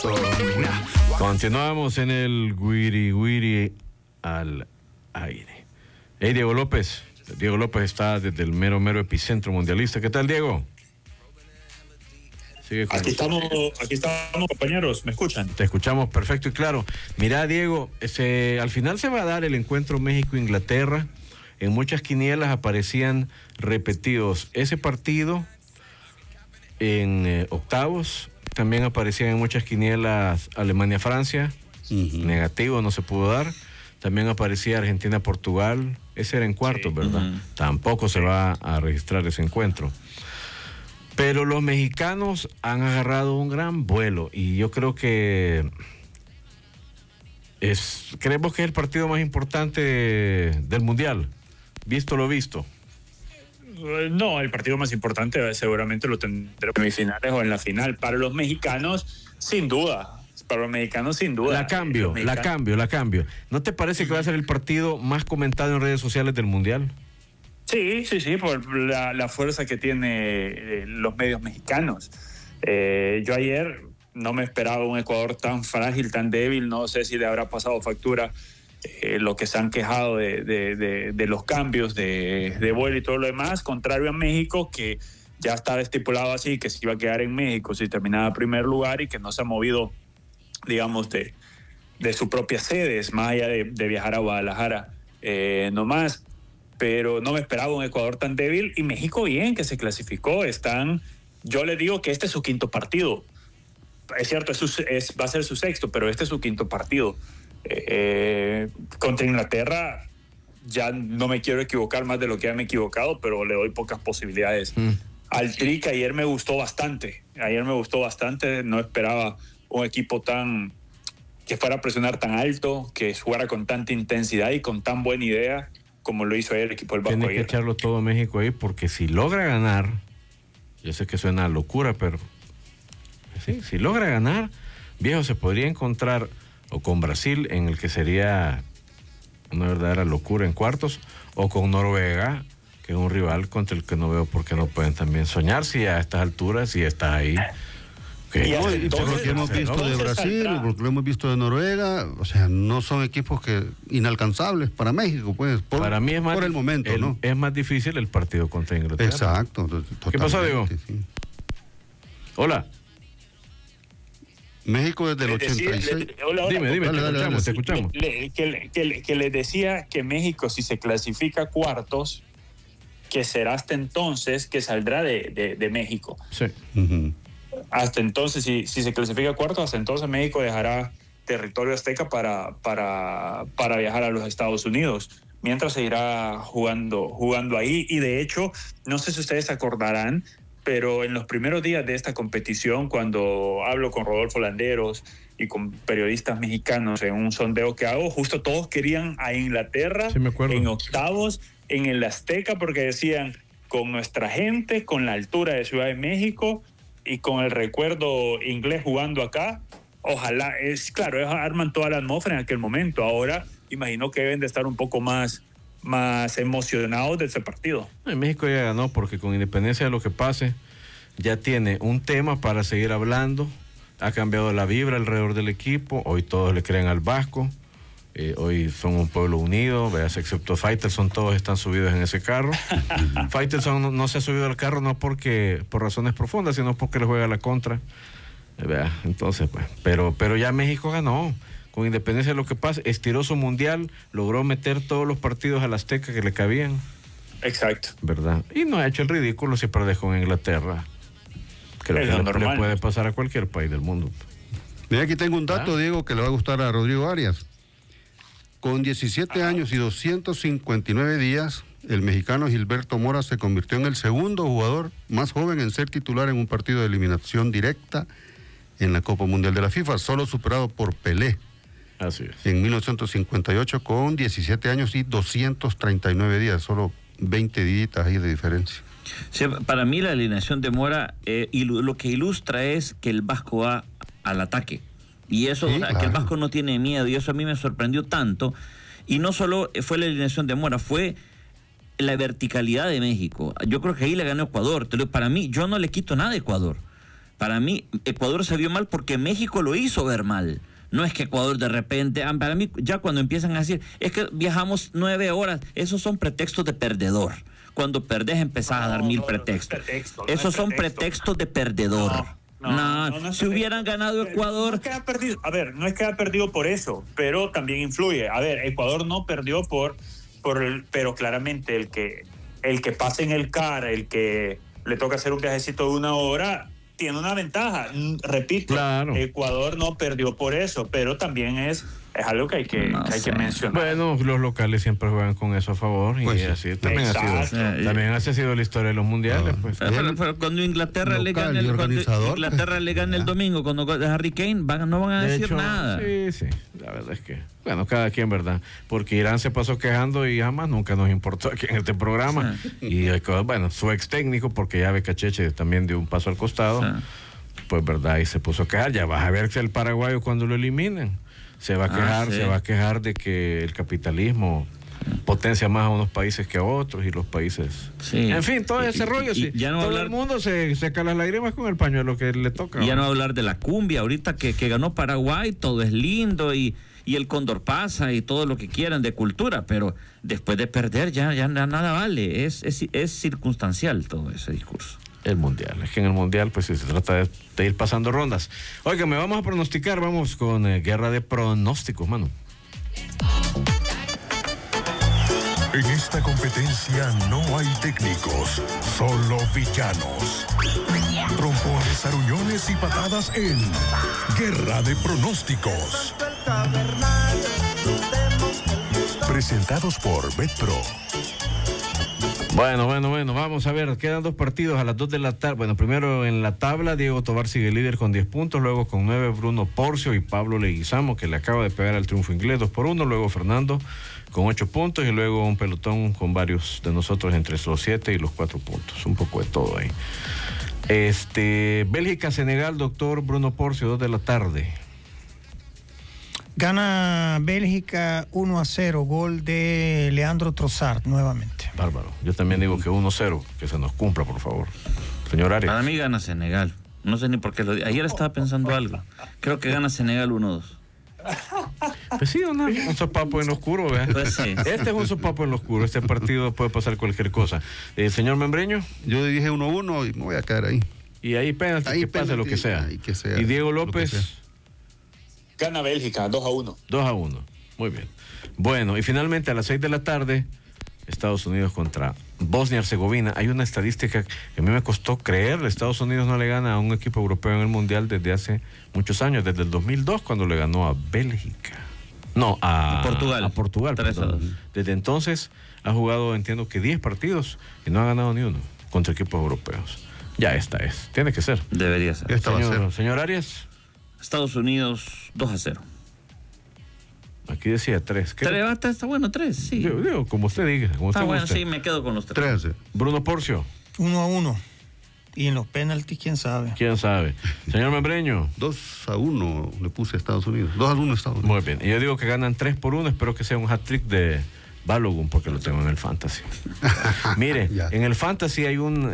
Continuamos en el Guiri Guiri al aire. Hey, Diego López. Diego López está desde el mero epicentro mundialista. ¿Qué tal, Diego? Aquí estamos, compañeros. ¿Me escuchan? Te escuchamos perfecto y claro. Mira, Diego, al final se va a dar el encuentro México-Inglaterra. En muchas quinielas aparecían repetidos ese partido en octavos. También aparecían en muchas quinielas Alemania-Francia. Negativo, no se pudo dar. También aparecía Argentina-Portugal. Ese era en cuartos, ¿verdad? Tampoco se va a registrar ese encuentro. Pero los mexicanos han agarrado un gran vuelo y yo creo que creemos que es el partido más importante del Mundial, visto lo visto. No, el partido más importante seguramente lo tendremos en semifinales o en la final. Para los mexicanos, sin duda. Para los mexicanos, sin duda. La cambio. ¿No te parece que va a ser el partido más comentado en redes sociales del Mundial? Sí, por la fuerza que tiene los medios mexicanos. Yo ayer no me esperaba un Ecuador tan frágil, tan débil. No sé si le habrá pasado factura lo que se han quejado de los cambios de vuelo y todo lo demás, contrario a México, que ya estaba estipulado así, que se iba a quedar en México si terminaba en primer lugar y que no se ha movido, digamos, de sus propias sedes, más allá de viajar a Guadalajara nomás. Pero no me esperaba un Ecuador tan débil y México bien, que se clasificó. Yo le digo que este es su quinto partido. Es cierto, va a ser su sexto, pero este es su quinto partido. Contra Inglaterra ya no me quiero equivocar más de lo que ya me he equivocado, pero le doy pocas posibilidades. Al Tri, que ayer me gustó bastante. No esperaba un equipo que fuera a presionar tan alto, que jugara con tanta intensidad y con tan buena idea como lo hizo ayer el equipo del Vasco. Tiene que echarlo todo México ahí, porque si logra ganar, yo sé que suena a locura, pero sí, si logra ganar, viejo, se podría encontrar o con Brasil, en el que sería una verdadera locura en cuartos, o con Noruega, que es un rival contra el que no veo por qué no pueden también soñar, si a estas alturas, si está ahí. Y por lo que hemos visto de Brasil, por lo que hemos visto de Noruega, o sea, no son equipos inalcanzables para México, pues, para mí es más, por el momento, ¿no? Es más difícil el partido contra Inglaterra. Exacto. ¿Qué pasó, Diego? Sí. Hola. México desde el 86. Hola, dime, dale, te escuchamos. Que les decía que México, si se clasifica a cuartos, que será hasta entonces que saldrá de México. Sí. Hasta entonces, si se clasifica a cuartos, hasta entonces México dejará territorio azteca para viajar a los Estados Unidos, mientras se irá jugando ahí. Y de hecho, no sé si ustedes acordarán, pero en los primeros días de esta competición, cuando hablo con Rodolfo Landeros y con periodistas mexicanos en un sondeo que hago, justo todos querían a Inglaterra en octavos en el Azteca, porque decían, con nuestra gente, con la altura de Ciudad de México y con el recuerdo inglés jugando acá, ojalá, arman toda la atmósfera en aquel momento. Ahora imagino que deben de estar un poco más emocionados de ese partido. México ya ganó, porque con independencia de lo que pase, ya tiene un tema para seguir hablando. Ha cambiado la vibra alrededor del equipo. Hoy todos le creen al Vasco. Hoy son un pueblo unido, veas, excepto Faitelson, todos están subidos en ese carro. Faitelson no se ha subido al carro no por razones profundas, sino porque le juega la contra. Entonces, pues, pero ya México ganó. Con independencia de lo que pase, estiró su mundial, logró meter todos los partidos al Azteca que le cabían. Exacto. ¿Verdad? Y no ha hecho el ridículo si perdés con Inglaterra. Creo que le puede pasar a cualquier país del mundo. Mira, aquí tengo un dato, Diego, que le va a gustar a Rodrigo Arias. Con 17 años y 259 días, el mexicano Gilberto Mora se convirtió en el segundo jugador más joven en ser titular en un partido de eliminación directa en la Copa Mundial de la FIFA, solo superado por Pelé. Así es. En 1958 con 17 años y 239 días, solo 20 días ahí de diferencia. Sí, para mí la alineación de Mora lo que ilustra es que el Vasco va al ataque. Y eso, sí, claro, que el Vasco no tiene miedo, y eso a mí me sorprendió tanto. Y no solo fue la alineación de Mora, fue la verticalidad de México. Yo creo que ahí le ganó Ecuador. Para mí, yo no le quito nada a Ecuador. Para mí, Ecuador se vio mal porque México lo hizo ver mal. No es que Ecuador de repente, para mí, ya cuando empiezan a decir, es que viajamos 9 horas, esos son pretextos de perdedor. Cuando perdés empezás a dar 1000 pretextos. Esos son pretextos de perdedor. No, si hubieran ganado Ecuador... No es que haya perdido, no es que haya perdido por eso, pero también influye. Ecuador no perdió pero claramente el que pasa en el CAR, el que le toca hacer un viajecito de 1 hora, tiene una ventaja. Repito, claro. Ecuador no perdió por eso, pero también es algo que hay que mencionar. Bueno, los locales siempre juegan con eso a favor, pues, y así también ha sido la historia de los mundiales. Pues. Pero cuando Inglaterra le gana el domingo, cuando Harry Kane, no van a decir nada. Sí, la verdad es que, bueno, cada quien, ¿verdad? Porque Irán se pasó quejando y jamás nunca nos importó aquí en este programa. Y bueno, su ex técnico, porque ya Becacheche también dio un paso al costado, pues verdad, y se puso a quejar. Ya vas a ver que el paraguayo cuando lo eliminen se va a quejar de que el capitalismo potencia más a unos países que a otros y los países. En fin, todo ese rollo. Todo el mundo se seca las lágrimas con el pañuelo que le toca. Y ya no hablar de la cumbia, ahorita que ganó Paraguay, todo es lindo y el cóndor pasa y todo lo que quieran de cultura, pero después de perder ya nada vale. Es circunstancial todo ese discurso. El mundial, es que en el mundial pues se trata de ir pasando rondas. Oiga, me vamos a pronosticar, vamos con guerra de pronósticos, mano. En esta competencia no hay técnicos, solo villanos. Trompones, aruñones y patadas en Guerra de Pronósticos. Presentados por BetPro. Bueno, vamos a ver, quedan 2 partidos a las 2 de la tarde. Bueno, primero en la tabla, Diego Tobar sigue líder con 10 puntos, luego con 9 Bruno Porcio y Pablo Leguizamo, que le acaba de pegar al triunfo inglés 2-1, luego Fernando con 8 puntos y luego un pelotón con varios de nosotros entre los 7 y los 4 puntos, un poco de todo ahí. Bélgica-Senegal, doctor Bruno Porcio, 2 de la tarde. Gana Bélgica 1-0, gol de Leandro Trossard nuevamente. Bárbaro. Yo también digo que 1-0, que se nos cumpla, por favor. Señor Arias. Para mí gana Senegal. No sé ni por qué lo digo. Ayer estaba pensando algo. Creo que gana Senegal 1-2. Pues sí, un sopapo en lo oscuro, ¿verdad? Pues sí. Este es un sopapo en lo oscuro. Este partido puede pasar cualquier cosa. Señor Membreño. Yo dije 1-1 y me voy a quedar ahí. Y ahí penalti, que pase lo que sea. Y Diego López. Gana Bélgica, 2-1. 2-1, muy bien. Bueno, y finalmente a las 6 de la tarde, Estados Unidos contra Bosnia-Herzegovina. Hay una estadística que a mí me costó creer. Estados Unidos no le gana a un equipo europeo en el Mundial desde hace muchos años, desde el 2002, cuando le ganó a Bélgica. No, a Portugal. A Portugal, perdón. Desde entonces ha jugado, entiendo que 10 partidos y no ha ganado ni uno contra equipos europeos. Ya esta es, tiene que ser. Debería ser. Señor Arias. Estados Unidos 2-0. Aquí decía 3. Está bueno, 3, sí. Yo digo, como usted diga. Está bueno, sí, me quedo con los 3. 3. Bruno Porcio. 1-1. Y en los penaltis, ¿quién sabe? Señor Membreño. 2-1 le puse a Estados Unidos. 2-1 Estados Unidos. Muy bien. Y yo digo que ganan 3-1. Espero que sea un hat-trick de Balogun, porque lo tengo en el Fantasy. Mire, en el Fantasy hay un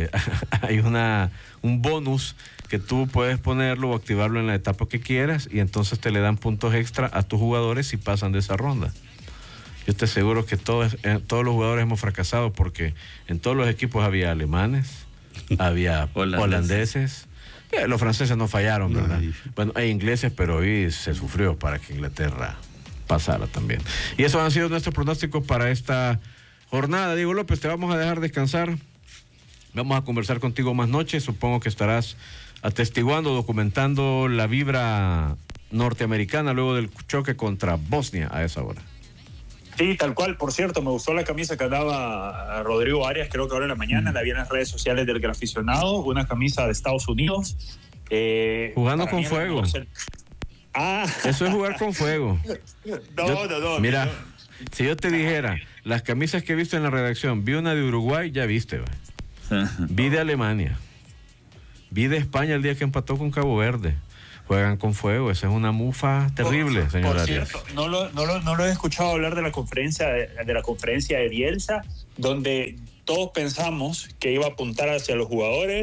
bonus que tú puedes ponerlo o activarlo en la etapa que quieras y entonces te le dan puntos extra a tus jugadores si pasan de esa ronda. Yo estoy seguro que todos los jugadores hemos fracasado porque en todos los equipos había alemanes, había holandeses. Los franceses no fallaron, ¿verdad? Bueno, hay ingleses, pero hoy se sufrió para que Inglaterra pasara también. Y esos han sido nuestros pronósticos para esta jornada. Diego López, te vamos a dejar descansar. Vamos a conversar contigo más noche. Supongo que estarás atestiguando, documentando la vibra norteamericana luego del choque contra Bosnia a esa hora. Sí, tal cual. Por cierto, me gustó la camisa que andaba Rodrigo Arias, creo que ahora en la mañana, la vi en las redes sociales del Graficionado, una camisa de Estados Unidos. Jugando con fuego. Eso es jugar con fuego. No. Mira, si yo te dijera, las camisas que he visto en la redacción, vi una de Uruguay, ya viste, vi de Alemania. Vi de España el día que empató con Cabo Verde. Juegan con fuego. Esa es una mufa terrible, señor Arias. Por cierto, no lo he escuchado hablar de la conferencia de Bielsa, donde todos pensamos que iba a apuntar hacia los jugadores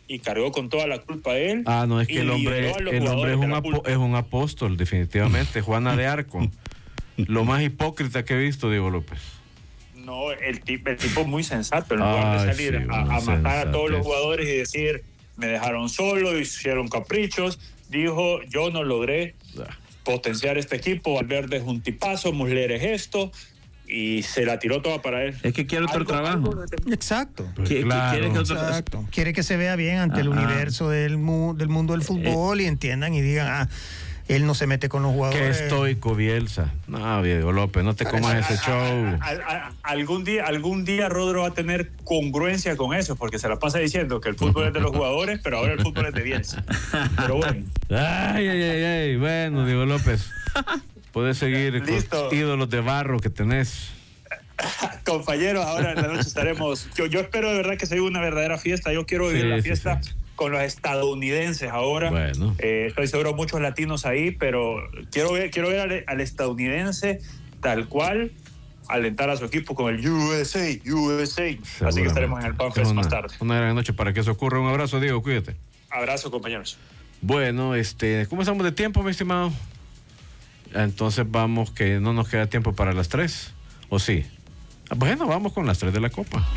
y cargó con toda la culpa a él. No, es que el hombre es un apóstol, definitivamente. Juana de Arco. Lo más hipócrita que he visto, Diego López. No, el tipo es muy sensato, en lugar de salir a matar a todos los jugadores y decir, me dejaron solo, hicieron caprichos, dijo, yo no logré potenciar este equipo, Valverde es un tipazo, Muslera es esto, y se la tiró toda para él. Es que quiere otro trabajo. Exacto. Quiere que se vea bien ante el universo del mundo del fútbol y entiendan y digan, él no se mete con los jugadores. Qué estoico Bielsa. No, Diego López, no te comas ese show. Algún día Rodro va a tener congruencia con eso, porque se la pasa diciendo que el fútbol es de los jugadores, pero ahora el fútbol es de Bielsa. Pero bueno. Ay. Bueno, Diego López, puedes seguir Listo. con ídolos de barro que tenés. Compañeros, ahora en la noche estaremos. Yo espero de verdad que sea una verdadera fiesta. Yo quiero vivir la fiesta. Sí. Con los estadounidenses ahora. Bueno. Estoy seguro muchos latinos ahí, pero quiero ver al estadounidense tal cual alentar a su equipo con el USA. Así que estaremos en el Panfest más tarde. Una gran noche para que eso ocurra. Un abrazo, Diego, cuídate. Abrazo, compañeros. Bueno, ¿cómo estamos de tiempo, mi estimado? Entonces vamos, que no nos queda tiempo para las 3, ¿o sí? Bueno, vamos con las 3 de la Copa.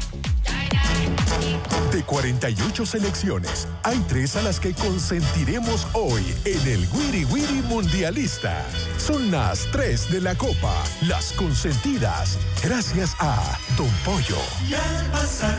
De 48 selecciones, hay 3 a las que consentiremos hoy en el Wiri Wiri Mundialista. Son las 3 de la Copa, las consentidas, gracias a Don Pollo. Y al pasar,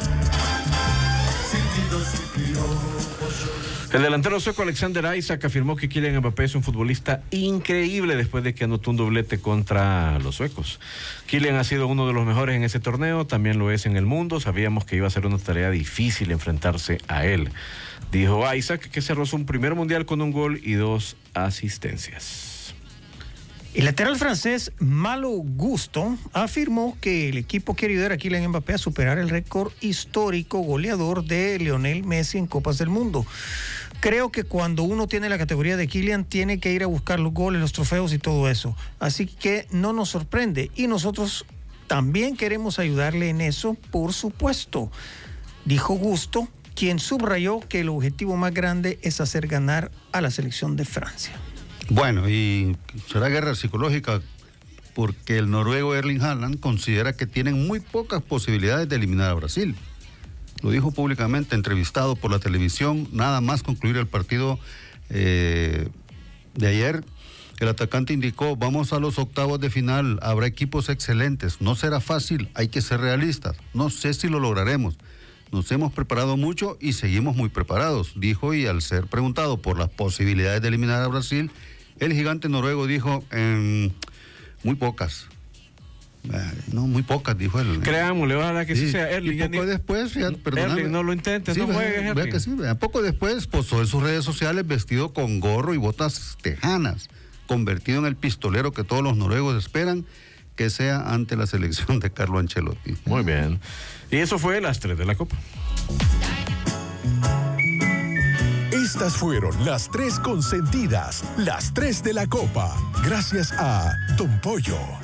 el delantero sueco Alexander Isak afirmó que Kylian Mbappé es un futbolista increíble después de que anotó un doblete contra los suecos. Kylian ha sido uno de los mejores en ese torneo, también lo es en el mundo. Sabíamos que iba a ser una tarea difícil enfrentarse a él. Dijo Isak que cerró su primer mundial con un gol y 2 asistencias. El lateral francés Malo Gusto afirmó que el equipo quiere ayudar a Kylian Mbappé a superar el récord histórico goleador de Lionel Messi en Copas del Mundo. Creo que cuando uno tiene la categoría de Kylian tiene que ir a buscar los goles, los trofeos y todo eso. Así que no nos sorprende y nosotros también queremos ayudarle en eso, por supuesto, dijo Gusto, quien subrayó que el objetivo más grande es hacer ganar a la selección de Francia. Bueno, y será guerra psicológica porque el noruego Erling Haaland considera que tienen muy pocas posibilidades de eliminar a Brasil. Lo dijo públicamente, entrevistado por la televisión, nada más concluir el partido de ayer. El atacante indicó, vamos a los octavos de final, habrá equipos excelentes, no será fácil, hay que ser realistas, no sé si lo lograremos. Nos hemos preparado mucho y seguimos muy preparados, dijo, y al ser preguntado por las posibilidades de eliminar a Brasil, el gigante noruego dijo, muy pocas. No, muy pocas, dijo él. Creámosle, ojalá que sí sea Erling. Y poco después, Erling, no lo intentes, sí, no juegues, Erling. Que sí, poco después posó en sus redes sociales vestido con gorro y botas tejanas, convertido en el pistolero que todos los noruegos esperan que sea ante la selección de Carlo Ancelotti. Muy bien. Y eso fue las 3 de la Copa. Estas fueron las 3 consentidas, las 3 de la Copa, gracias a Don Pollo.